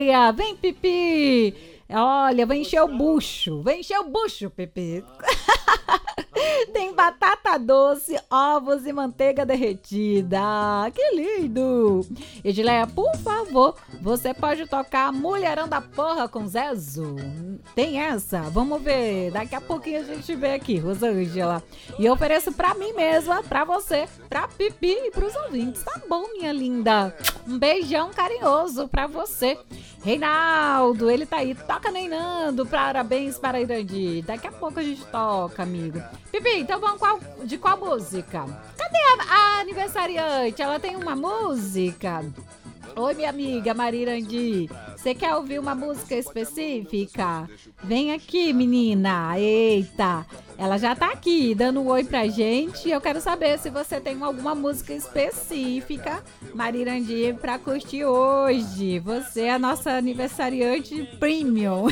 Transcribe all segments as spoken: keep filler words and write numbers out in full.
Vem, Pipi! Olha, vai encher o bucho. Vai encher o bucho, Pipi. Tem batata doce, ovos e manteiga derretida. Ah, que lindo! Edileia, por favor, você pode tocar Mulherão da Porra com Zezo? Tem essa? Vamos ver. Daqui a pouquinho a gente vê aqui, Rosângela. E eu ofereço pra mim mesma, pra você, pra Pipi e pros ouvintes. Tá bom, minha linda? Um beijão carinhoso pra você. Reinaldo, ele tá aí. Toca Neinando. Parabéns para Irandi. Daqui a pouco a gente toca, amigo. Pipi, então vamos qual, de qual música? Cadê a, a aniversariante? Ela tem uma música? Oi, minha amiga Maria Irandi. Você quer ouvir uma música específica? Vem aqui, menina. Eita. Ela já tá aqui dando um oi pra gente. Eu quero saber se você tem alguma música específica, Maria Irandi, pra curtir hoje. Você é a nossa aniversariante premium.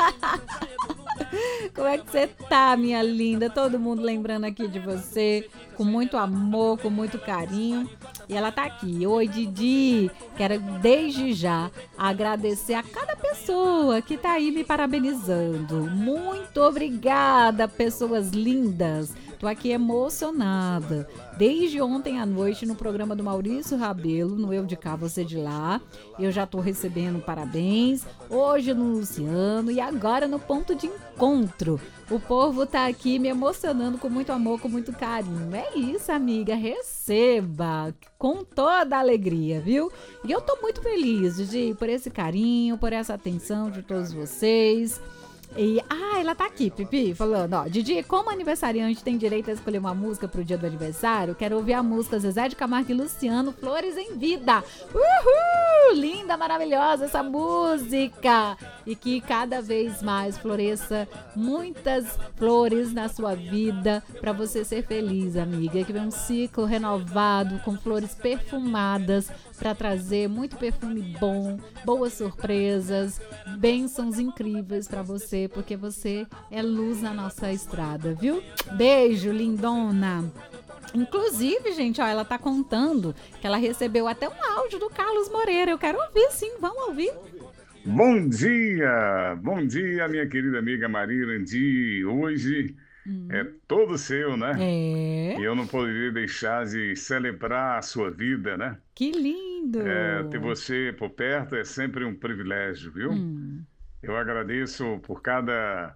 Como é que você tá, minha linda? Todo mundo lembrando aqui de você, com muito amor, com muito carinho. E ela tá aqui. Oi, Didi. Quero desde já agradecer a cada pessoa que tá aí me parabenizando. Muito obrigada, pessoas lindas. Tô aqui emocionada. Desde ontem à noite no programa do Maurício Rabelo, no Eu de Cá, Você de Lá, eu já tô recebendo parabéns. Hoje no Luciano e agora no Ponto de Encontro. O povo tá aqui me emocionando com muito amor, com muito carinho. É isso, amiga. Receba com toda a alegria, viu? E eu tô muito feliz, Didi, por esse carinho, por essa atenção de todos vocês. E, ah, ela tá aqui, Pipi, falando, ó, Didi, como aniversariante tem direito a escolher uma música pro dia do aniversário, quero ouvir a música Zezé de Camargo e Luciano, Flores em Vida. Uhul! Linda, maravilhosa essa música! E que cada vez mais floresça muitas flores na sua vida pra você ser feliz, amiga. Que vem um ciclo renovado com flores perfumadas pra trazer muito perfume bom, boas surpresas, bênçãos incríveis pra você, porque você é luz na nossa estrada, viu? Beijo, lindona! Inclusive, gente, ó, ela tá contando que ela recebeu até um áudio do Carlos Moreira. Eu quero ouvir, sim. Vamos ouvir. Bom dia! Bom dia, minha querida amiga Maria Irandi. Hoje Hum. é todo seu, né? É. E eu não poderia deixar de celebrar a sua vida, né? Que lindo! É, ter você por perto é sempre um privilégio, viu? Hum. Eu agradeço por cada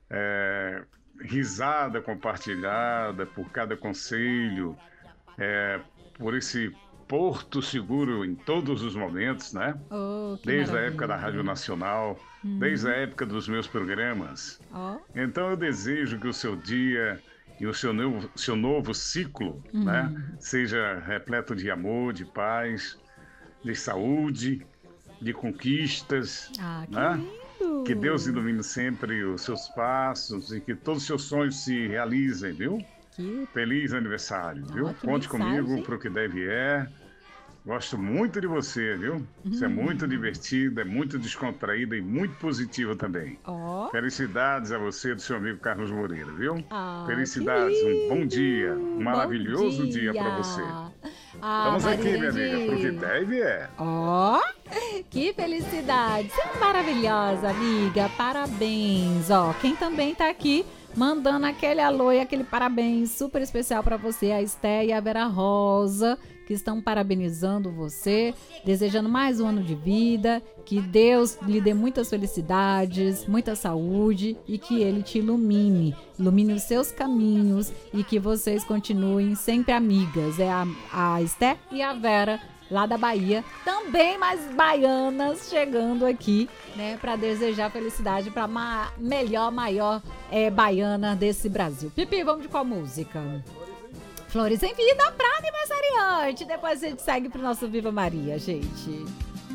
é, risada compartilhada, por cada conselho, é, por esse porto seguro em todos os momentos, né? Oh, que Desde a maravilha. época da Rádio Nacional, Hum. desde a época dos meus programas. Ó. Então eu desejo que o seu dia e o seu novo, seu novo ciclo, Hum. né, seja repleto de amor, de paz, de saúde, de conquistas, Ah, que né? lindo! Que Deus ilumine sempre os seus passos e que todos os seus sonhos se realizem, viu? Que... Feliz aniversário, viu? Ah, que Conte mensagem. comigo para o que deve é. Gosto muito de você, viu? Você é muito divertida, é muito descontraída e muito positiva também. Ó. Felicidades a você e do seu amigo Carlos Moreira, viu? Ah, Felicidades, que um bom lindo. dia, um maravilhoso Bom dia para você. Ah, Estamos aqui, minha Maria amiga, pro que Irandi. deve é. Ó, que felicidade. Você é maravilhosa, amiga. Parabéns. Ó, quem também tá aqui mandando aquele alô e aquele parabéns super especial pra você, a Esté e a Vera Rosa, que estão parabenizando você, desejando mais um ano de vida, que Deus lhe dê muitas felicidades, muita saúde e que Ele te ilumine, ilumine os seus caminhos e que vocês continuem sempre amigas. É a, a Esté e a Vera, lá da Bahia, também mais baianas chegando aqui, né, para desejar felicidade para a melhor, maior é, baiana desse Brasil. Pipi, vamos de qual música? Flores em Vida para aniversariante. Depois a gente segue pro nosso Viva Maria, gente.